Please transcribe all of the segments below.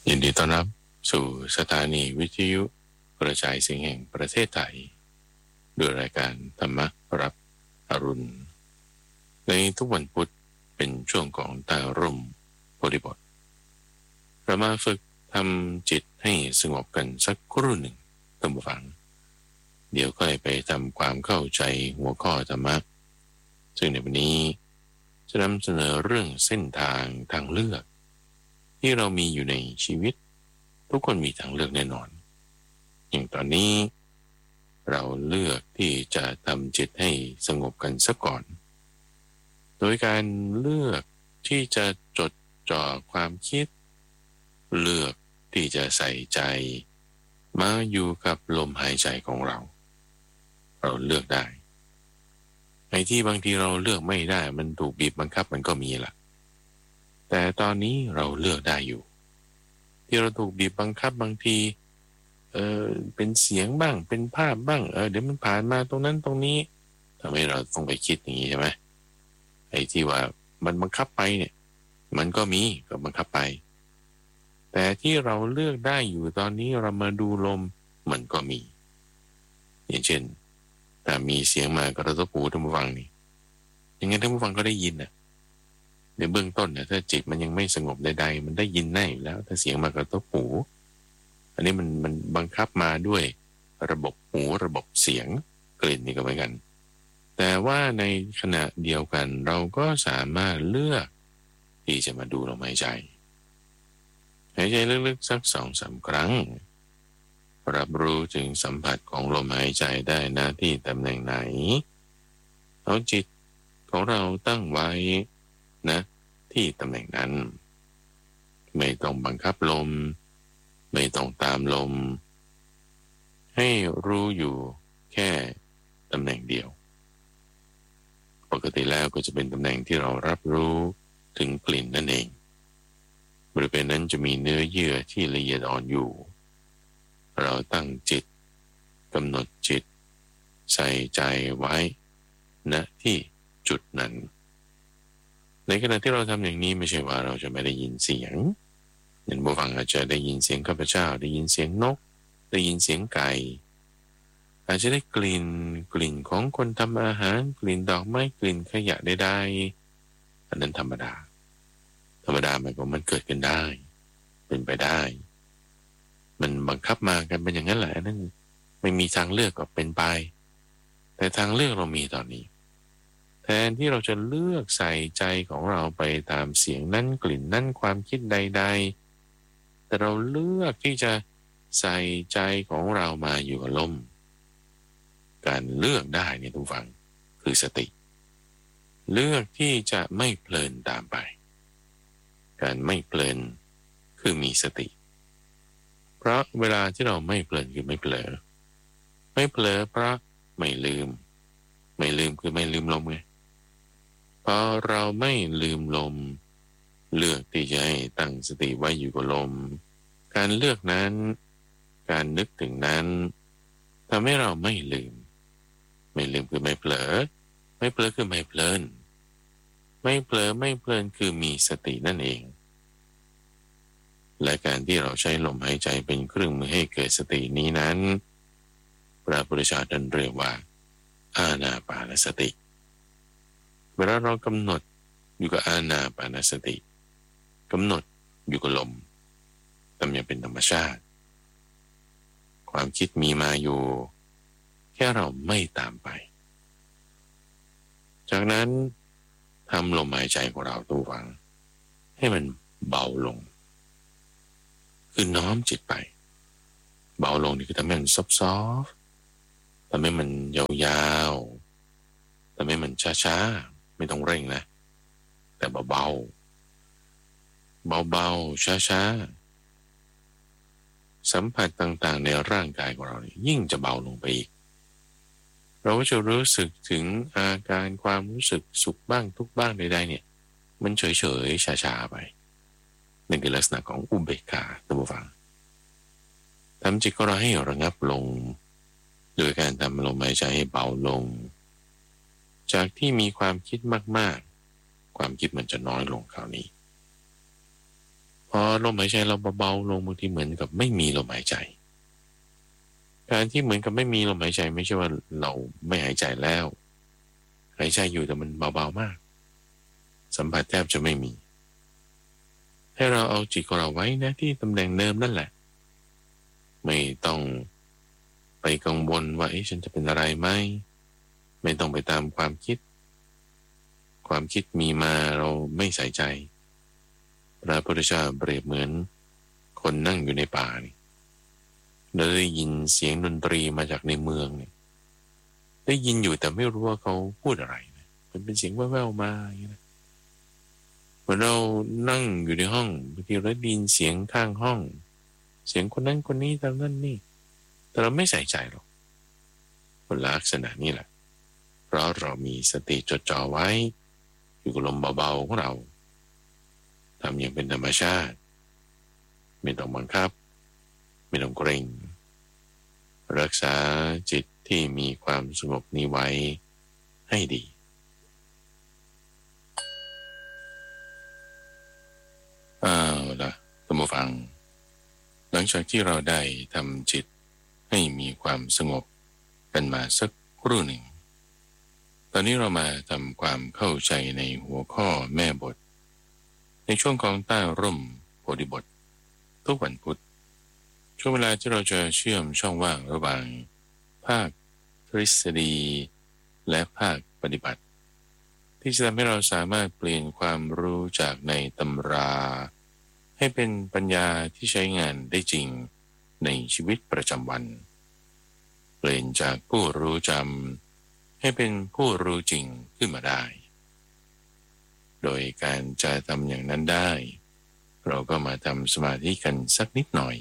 ยินดีต้อนรับสู่สถานีวิทยุกระจายเสียงแห่งประเทศไทยด้วยรายการธรรมรับอรุณในทุกวันพุธเป็นช่วงของตาร่มบริบทเรามาฝึกทำจิตให้สงบกันสักครู่หนึ่งท่านผู้ฟังเดี๋ยวค่อยไปทำความเข้าใจหัวข้อธรรมะซึ่งในวันนี้จะนำเสนอเรื่องเส้นทางทางเลือกที่เรามีอยู่ในชีวิตทุกคนมีทางเลือกแน่นอนอย่างตอนนี้เราเลือกที่จะทำจิตให้สงบกันซะก่อนโดยการเลือกที่จะจดจ่อความคิดเลือกที่จะใส่ใจมาอยู่กับลมหายใจของเราเลือกได้ไอ้ที่บางทีเราเลือกไม่ได้มันถูกบีบบังคับมันก็มีล่ะแต่ตอนนี้เราเลือกได้อยู่ที่เราถูกบีบบังคับบางทีเป็นเสียงบ้างเป็นภาพบ้างเดี๋ยวมันผ่านมาตรงนั้นตรงนี้ทำให้เราต้องไปคิดอย่างนี้ใช่ไหมไอ้ที่ว่ามันบังคับไปเนี่ยมันก็มีก็บังคับไปแต่ที่เราเลือกได้อยู่ตอนนี้เรามาดูลมมันก็มีอย่างเช่นถ้ามีเสียงมากระทบหูท่านผู้ฟังนี่อย่างงั้นท่านผู้ฟังก็ได้ยินนะในเบื้องต้นเนี่ยถ้าจิตมันยังไม่สงบใดๆมันได้ยินแน่อยู่แล้วถ้าเสียงมากระทบหูอันนี้มันบังคับมาด้วยระบบหูระบบเสียงกลิ่นนี่ก็เหมือนกันแต่ว่าในขณะเดียวกันเราก็สามารถเลือกที่จะมาดูลมหายใจหายใจลึกๆสัก 2-3 ครั้งรับรู้ถึงสัมผัสของลมหายใจได้นะที่ตำแหน่งไหนเอาจิตของเราตั้งไว้นะที่ตำแหน่งนั้นไม่ต้องบังคับลมไม่ต้องตามลมให้รู้อยู่แค่ตำแหน่งเดียวปกติแล้วก็จะเป็นตำแหน่งที่เรารับรู้ถึงกลิ่นนั่นเองบริเวณนั้นจะมีเนื้อเยื่อที่ละเอียดอ่อนอยู่เราตั้งจิตกำหนดจิตใส่ใจไว้ณที่จุดนั้นในขณะที่เราทำอย่างนี้ไม่ใช่ว่าเราจะไม่ได้ยินเสียงอย่างผู้ฟังอาจจะได้ยินเสียงข้าพเจ้าได้ยินเสียงนกได้ยินเสียงไก่อาจจะได้กลิ่นของคนทำอาหารกลิ่นดอกไม้กลิ่นขยะใดๆอันนั้นธรรมดาหมายความมันเกิดขึ้นได้เป็นไปได้มันบังคับมากันเป็นอย่างนั้นแหละนั่นไม่มีทางเลือกก็เป็นไปแต่ทางเลือกเรามีตอนนี้แทนที่เราจะเลือกใส่ใจของเราไปตามเสียงนั้นกลิ่นนั้นความคิดใดๆแต่เราเลือกที่จะใส่ใจของเรามาอยู่กับลมการเลือกได้เนี่ยทุกฝังคือสติเลือกที่จะไม่เพลินตามไปการไม่เพลินคือมีสติเพราะเวลาที่เราไม่เพลินคือไม่เผลอเพราะไม่ลืมคือไม่ลืมลมไงพอเราไม่ลืมลมเลือกที่จะให้ตั้งสติไว้อยู่กับลมการเลือกนั้นการนึกถึงนั้นทำให้เราไม่ลืมคือไม่เผลอคือไม่เพลินไม่เผลอไม่เพลินคือมีสตินั่นเองและการที่เราใช้ลมหายใจเป็นเครื่องมือให้เกิดสตินี้นั้นพระพุทธเจ้าท่านเรียกว่าอานาปานสติเวลาเรากำหนดอยู่กับอานาปานสติกำหนดอยู่กับลมทำอย่างเป็นธรรมชาติความคิดมีมาอยู่แค่เราไม่ตามไปจากนั้นทำลมหายใจของเราตัวฟังให้มันเบาลงคือน้อมจิตไปเบาลงนี่คือทำให้มันซอฟต์ทำให้มันยาวๆทำให้มันช้าๆไม่ต้องเร่งนะแต่เบาช้าๆสัมผัสต่างๆในร่างกายของเราเนี่ยยิ่งจะเบาลงไปอีกเราก็จะรู้สึกถึงอาการความรู้สึกสุขบ้างทุกข์บ้างใดๆเนี่ยมันเฉยๆช้าๆไปนั่นคือลักษณะของอุเบกขาท่านผู้ฟังทำจิตของเราให้ระงับลงโดยการทำลมหายใจให้เบาลงจากที่มีความคิดมากๆความคิดมันจะน้อยลงคราวนี้พออลมหายใจเราเบาๆลงบางทีเหมือนกับไม่มีลมหายใจการที่เหมือนกับไม่มีลมหายใจไม่ใช่ว่าเราไม่หายใจแล้วหายใจอยู่แต่มันเบาๆมากสัมผัสแทบจะไม่มีให้เราเอาจิตของเราไว้นะที่ตำแหน่งเดิมนั่นแหละไม่ต้องไปกังวลว่าฉันจะเป็นอะไรไหมไม่ต้องไปตามความคิดมีมาเราไม่ใส่ใจพระพุทธเจ้าเปรียบเหมือนคนนั่งอยู่ในป่านี่ได้ยินเสียงดนตรีมาจากในเมืองเนี่ยได้ยินอยู่แต่ไม่รู้ว่าเขาพูดอะไรนะมันเป็นเสียงแว่วๆมาอย่างนี้นะเหมือนเรานั่งอยู่ในห้องบางทีเราได้ยินเสียงข้างห้องเสียงคนนั้นคนนี้ทางนั้นนี่แต่เราไม่ใส่ใจหรอกคนลักษณะนี้แหละเพราะเรามีสติจดจ่อไว้อยู่กับลมเบาๆของเราทำอย่างเป็นธรรมชาติไม่ต้องบังคับไม่ต้องเกรงรักษาจิตที่มีความสงบนี้ไว้ให้ดีเอาล่ะท่านผู้ฟังหลังจากที่เราได้ทำจิตให้มีความสงบกันมาสักครู่หนึ่งตอนนี้เรามาทำความเข้าใจในหัวข้อแม่บทในช่วงของใต้ร่มโพธิบททุกวันพุธช่วงเวลาที่เราจะเชื่อมช่องว่างระหว่างภาคทฤษฎีและภาคปฏิบัติที่จะทำให้เราสามารถเปลี่ยนความรู้จากในตำราให้เป็นปัญญาที่ใช้งานได้จริงในชีวิตประจำวันเปลี่ยนจากผู้รู้จำให้เป็นผู้รู้จริงขึ้นมาได้โดยการจะทำอย่างนั้นได้เราก็มาทำสมาธิกันสักนิดหน่อย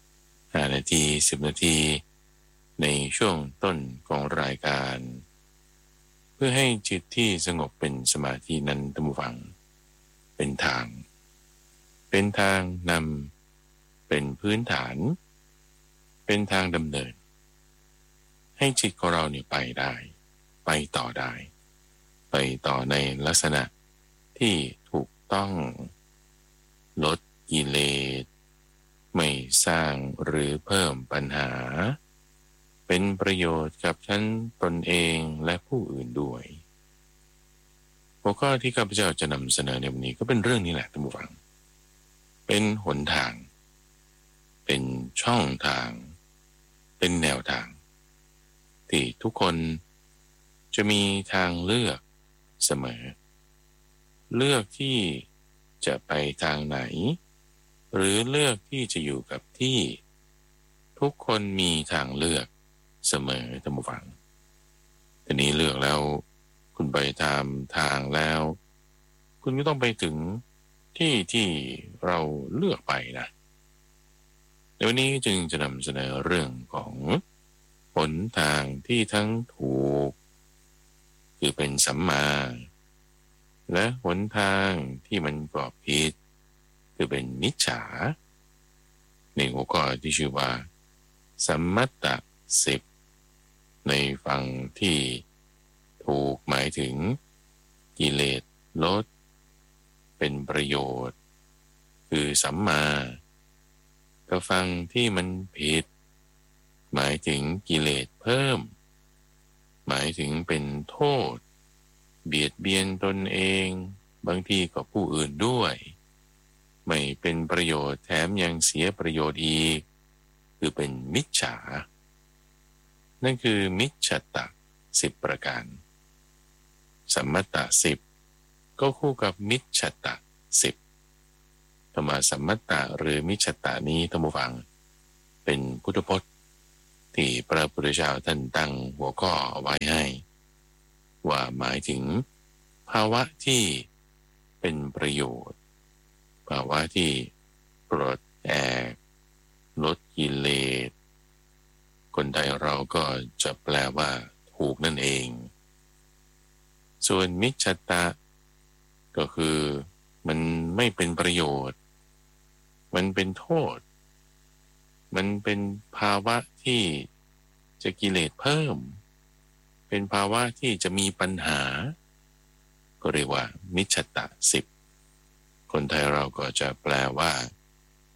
5 นาที10 นาทีในช่วงต้นของรายการเพื่อให้จิตที่สงบเป็นสมาธินั้นท่านผู้ฟังเป็นทางนำเป็นพื้นฐานเป็นทางดำเนินให้จิตของเราเนี่ยไปได้ไปต่อได้ไปต่อในลักษณะที่ถูกต้องลดกิเลสไม่สร้างหรือเพิ่มปัญหาเป็นประโยชน์กับทั้งตนเองและผู้อื่นด้วยหัวข้อที่ข้าพเจ้าจะนำเสนอในวันนี้ก็เป็นเรื่องนี้แหละท่านผู้ฟังเป็นหนทางเป็นช่องทางเป็นแนวทางที่ทุกคนจะมีทางเลือกเสมอเลือกที่จะไปทางไหนหรือเลือกที่จะอยู่กับที่ทุกคนมีทางเลือกเสมอท่านผู้ฟังทีนี้เลือกแล้วคุณไปตามทางแล้วคุณก็ต้องไปถึงที่เราเลือกไปนะในวันนี้จึงจะนำเสนอเรื่องของหนทางที่ทั้งถูกคือเป็นสัมมาและหนทางที่มันก็ผิดคือเป็นมิจฉาในหัวข้อที่ชื่อว่าสัมมัตต10ในฝั่งที่ถูกหมายถึงกิเลสลดเป็นประโยชน์คือสัมมากับฝั่งที่มันผิดหมายถึงกิเลสเพิ่มหมายถึงเป็นโทษเบียดเบียนตนเองบางทีก็ผู้อื่นด้วยไม่เป็นประโยชน์แถมยังเสียประโยชน์อีกคือเป็นมิจฉานั่นคือมิจฉาตะ10 ประการสัมมัตตะ10ก็คู่กับมิจฉาตะ10ธรรมะสัมมัตตะหรือมิจฉาตะนี้ท่านผู้ฟังเป็นพุทธพจน์ที่พระพุทธเจ้าท่านตั้งหัวข้อไว้ให้ว่าหมายถึงภาวะที่เป็นประโยชน์ภาวะที่ปลดแอกลดกิเลสคนไทยเราก็จะแปลว่าถูกนั่นเองส่วนมิจฉาตะก็คือมันไม่เป็นประโยชน์มันเป็นโทษมันเป็นภาวะที่จะกิเลสเพิ่มเป็นภาวะที่จะมีปัญหาก็เรียกว่ามิจฉาตะ10คนไทยเราก็จะแปลว่า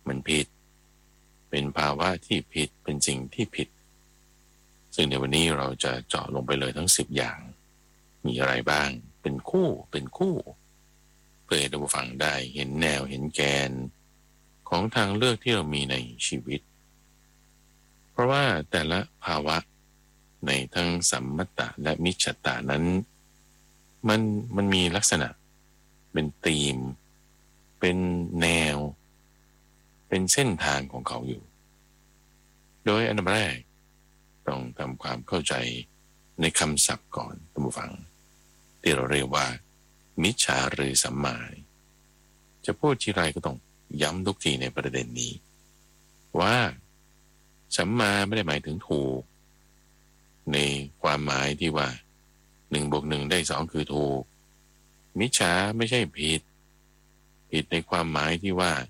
มันผิดเป็นภาวะที่ผิดเป็นสิ่งที่ผิดซึ่งในวันนี้เราจะเจาะลงไปเลยทั้ง10อย่างมีอะไรบ้างเป็นคู่เพื่อให้ท่านผู้ฟังได้เห็นแนวเห็นแกนของทางเลือกที่เรามีในชีวิตเพราะว่าแต่ละภาวะในทั้งสัมมัตตะและมิจฉตตะนั้นมันมีลักษณะเป็นธีมเป็นแนวเป็นเส้นทางของเขาอยู่โดยอันดับแรกต้องทำความเข้าใจในคำศัพท์ก่อนท่านผู้ฟังที่เราเรียกว่ามิจฉาหรือสัมมาจะพูดทีไรก็ต้องย้ำทุกทีในประเด็นนี้ว่าสัมมาไม่ได้หมายถึงถูกในความหมายที่ว่า1+1ได้2คือถูกมิจฉาไม่ใช่ผิดในความหมายที่ว่า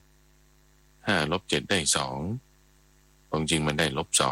5+7ได้2ความจริงมันได้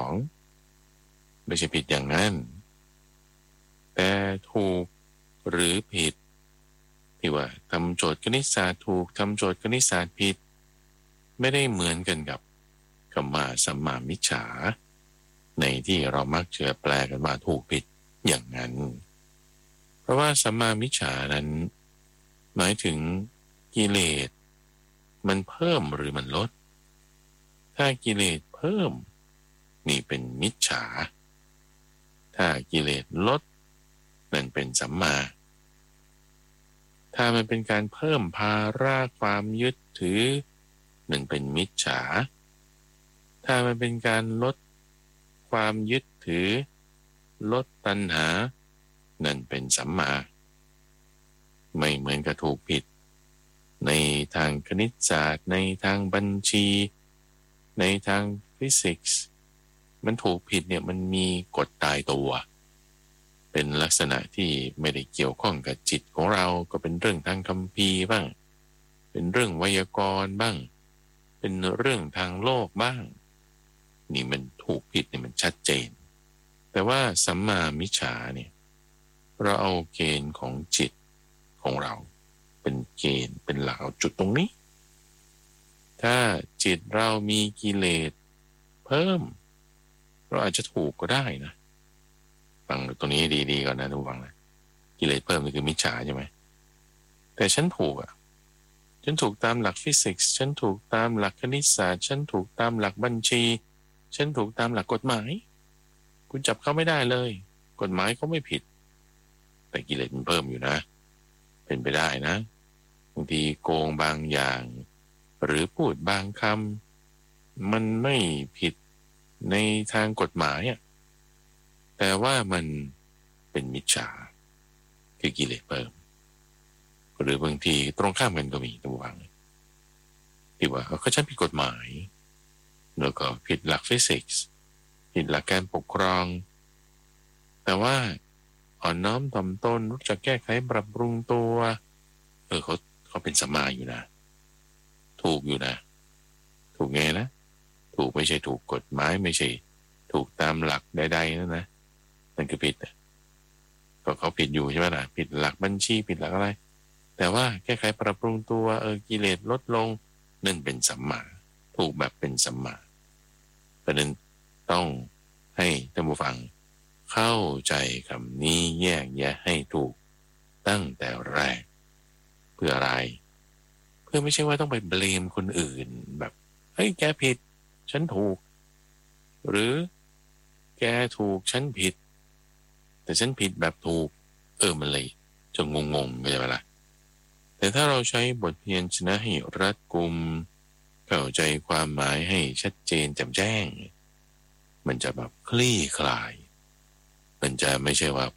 -2ไม่ใช่ผิดอย่างนั้นแต่ถูกหรือผิดที่ว่าทำโจทย์คณิตศาสตร์ถูกทำโจทย์คณิตศาสตร์ผิดไม่ได้เหมือนกันกับคำว่าสัมมามิจฉาในที่เรามักจะแปลกันว่าถูกผิดอย่างนั้นเพราะว่าสัมมามิจฉานั้นหมายถึงกิเลสมันเพิ่มหรือมันลดถ้ากิเลสเพิ่มนี่เป็นมิจฉาถ้ากิเลสลดนั่นเป็นสัมมาถ้ามันเป็นการเพิ่มภาระความยึดถือนั่นเป็นมิจฉาถ้ามันเป็นการลดความยึดถือลดตัณหานั่นเป็นสัมมาไม่เหมือนกับถูกผิดในทางคณิตศาสตร์ในทางบัญชีในทางฟิสิกส์มันถูกผิดเนี่ยมันมีกฎตายตัวเป็นลักษณะที่ไม่ได้เกี่ยวข้องกับจิตของเราก็เป็นเรื่องทางคัมภีร์บ้างเป็นเรื่องไวยากรณ์บ้างเป็นเรื่องทางโลกบ้างนี่มันถูกผิดเนี่ยมันชัดเจนแต่ว่าสัมมามิจฉาเนี่ยเราเอาเกณฑ์ของจิตของเราเป็นเกณฑ์เป็นหลักเอาจุดตรงนี้ถ้าจิตเรามีกิเลสเพิ่มเราอาจจะถูกก็ได้นะฟังตรงนี้ดีๆก่อนนะทุกฟังนะกิเลสเพิ่มนี่คือมิจฉาใช่ไหมแต่ฉันถูกฉันถูกตามหลักฟิสิกส์ฉันถูกตามหลักคณิตศาสตร์ฉันถูกตามหลักบัญชีฉันถูกตามหลักกฎหมายคุณจับเขาไม่ได้เลยกฎหมายเขาไม่ผิดแต่กิเลสมันเพิ่มอยู่นะเป็นไปได้นะบางทีโกงบางอย่างหรือพูดบางคำมันไม่ผิดในทางกฎหมายแต่ว่ามันเป็นมิจฉาคือกิเลสเพิ่มหรือบางทีตรงข้ามกันก็มีตัววังที่ว่าเขาฉันผิดกฎหมายแล้วก็ผิดหลักฟิสิกส์ผิดหลักการปกครองแต่ว่าอ่อนน้อมถ่อมตนรู้จักแก้ไขปรับปรุงตัวเขาเป็นสัมมาอยู่นะถูกอยู่นะถูกไงนะถูกไม่ใช่ถูกกฎหมายไม่ใช่ถูกตามหลักใดๆนะนั่นคือผิดก็เขาผิดอยู่ใช่ไหมล่ะผิดหลักบัญชีผิดหลักอะไรแต่ว่าแก้ไขปรับปรุงตัวกิเลสลดลงนั่นเป็นสัมมาถูกแบบเป็นสัมมาเพราะนั้นต้องให้ท่านผู้ฟังเข้าใจคำนี้แยกแยะให้ถูกตั้งแต่แรกเพื่ออะไรเพื่อไม่ใช่ว่าต้องไปเบลมคนอื่นแบบเฮ้ยแกผิดฉันถูกหรือแกถูกฉันผิดแต่ฉันผิดแบบถูกมันเลยจะงงๆเข้าใจไหมล่ะแต่ถ้าเราใช้บทเพียรชนะให้รัดกุมเข้าใจความหมายให้ชัดเจนแจ่มแจ้งมันจะแบบคลี่คลายมันจะไม่ใช่ว่า